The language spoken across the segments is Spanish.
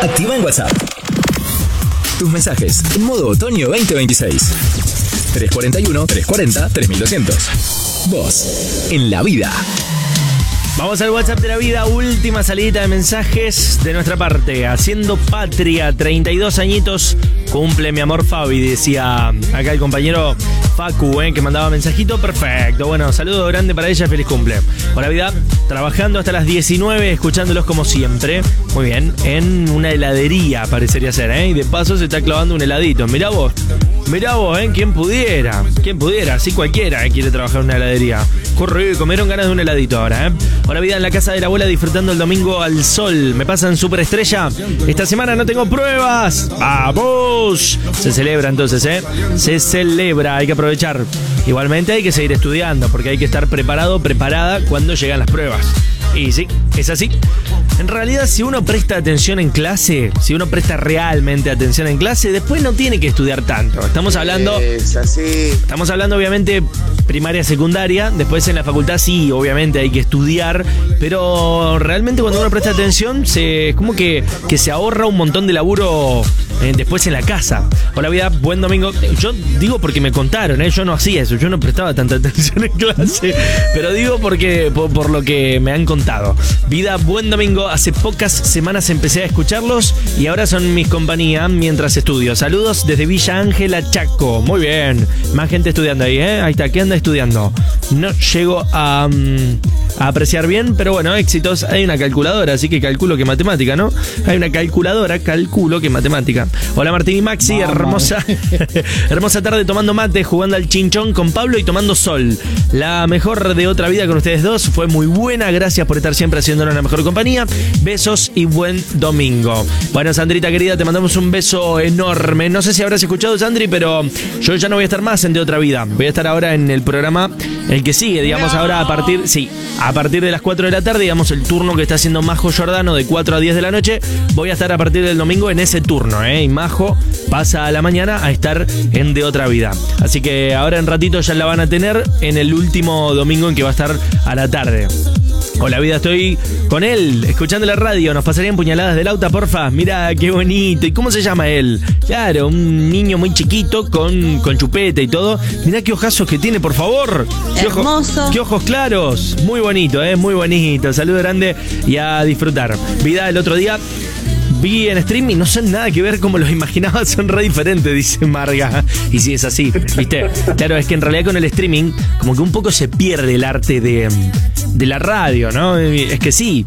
activa en WhatsApp tus mensajes en modo otoño 2026. 341-340-3200. Vos, en la vida. Vamos al WhatsApp de la vida, última salida de mensajes de nuestra parte. Haciendo patria, 32 añitos, cumple mi amor Fabi, decía acá el compañero Facu, que mandaba mensajito. Perfecto, bueno, saludo grande para ella, feliz cumple. Hola vida, trabajando hasta las 19, escuchándolos como siempre. Muy bien, en una heladería parecería ser, y de paso se está clavando un heladito. Mirá vos, quién pudiera, así cualquiera quiere trabajar en una heladería. Corre, comieron ganas de un heladito ahora, Hola vida, en la casa de la abuela disfrutando el domingo al sol. Me pasan súper estrella. Esta semana no tengo pruebas. ¡Vamos! Se celebra entonces, Se celebra, hay que aprovechar. Igualmente hay que seguir estudiando porque hay que estar preparada cuando llegan las pruebas. Y sí, es así. En realidad, si uno presta atención en clase, si uno presta realmente atención en clase, después no tiene que estudiar tanto. Estamos hablando obviamente primaria, secundaria. Después en la facultad sí, obviamente hay que estudiar. Pero realmente cuando uno presta atención, es como que se ahorra un montón de laburo después en la casa. Hola vida, buen domingo. Yo digo porque me contaron, yo no hacía eso, yo no prestaba tanta atención en clase. Pero digo porque por lo que me han contado. Vida, buen domingo. Hace pocas semanas empecé a escucharlos y ahora son mis compañía mientras estudio. Saludos desde Villa Ángela, Chaco. Muy bien. Más gente estudiando ahí, Ahí está. ¿Qué anda estudiando? No llego a apreciar bien, pero bueno, éxitos. Hay una calculadora, así que calculo que matemática, ¿no? Hay una calculadora, calculo que matemática. Hola Martín y Maxi, hermosa tarde tomando mate, jugando al chinchón con Pablo y tomando sol. La mejor de otra vida con ustedes dos. Fue muy buena, gracias por estar siempre haciéndonos la mejor compañía. Besos y buen domingo. Bueno, Sandrita querida, te mandamos un beso enorme. No sé si habrás escuchado, Sandri, pero yo ya no voy a estar más en De Otra Vida. Voy a estar ahora en el programa, el que sigue, digamos, ahora a partir de las 4 de la tarde, digamos, el turno que está haciendo Majo Giordano de 4 a 10 de la noche. Voy a estar a partir del domingo en ese turno, Y Majo pasa a la mañana a estar en De Otra Vida. Así que ahora en ratito ya la van a tener en el último domingo en que va a estar a la tarde. Hola vida, estoy con él, escuchando la radio. ¿Nos pasarían puñaladas del auto, porfa? Mira, qué bonito. ¿Y cómo se llama él? Claro, un niño muy chiquito con chupete y todo. Mirá qué ojazos que tiene, por favor. Hermoso. Qué ojos claros. Muy bonito, muy bonito. Saludo grande y a disfrutar. Vida, el otro día vi en stream y no son nada que ver como los imaginaba, son re diferentes, dice Marga. Y sí, es así, ¿viste? Claro, es que en realidad con el streaming como que un poco se pierde el arte de la radio, ¿no? Es que sí,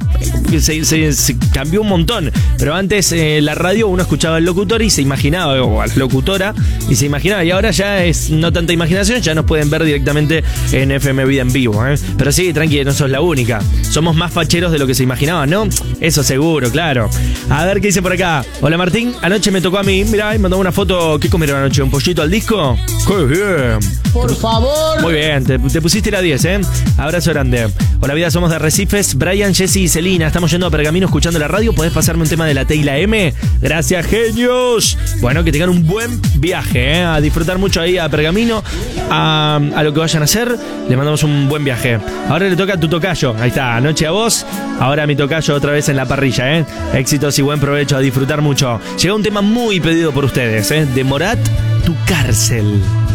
se cambió un montón. Pero antes la radio uno escuchaba al locutor y se imaginaba, o a la locutora, y se imaginaba. Y ahora ya es no tanta imaginación, ya nos pueden ver directamente en FM Vida en vivo, Pero sí, tranqui, no sos la única. Somos más facheros de lo que se imaginaban, ¿no? Eso seguro, claro. A ver qué dice por acá. Hola Martín, anoche me tocó a mí. Mirá, me mandó una foto. ¿Qué comieron anoche? ¿Un pollito al disco? ¡Qué bien! Por favor. Muy bien, te pusiste la 10, Abrazo grande. Hola vida, somos de Arrecifes, Brian, Jessy y Celina. Estamos yendo a Pergamino escuchando la radio. ¿Podés pasarme un tema de la T y la M? Gracias, genios. Bueno, que tengan un buen viaje, a disfrutar mucho ahí a Pergamino, a lo que vayan a hacer. Le mandamos un buen viaje. Ahora le toca a tu tocayo. Ahí está, anoche a vos, ahora a mi tocayo otra vez en la parrilla, Éxitos y buen provecho, a disfrutar mucho. Llega un tema muy pedido por ustedes, de Morat, Tu Cárcel.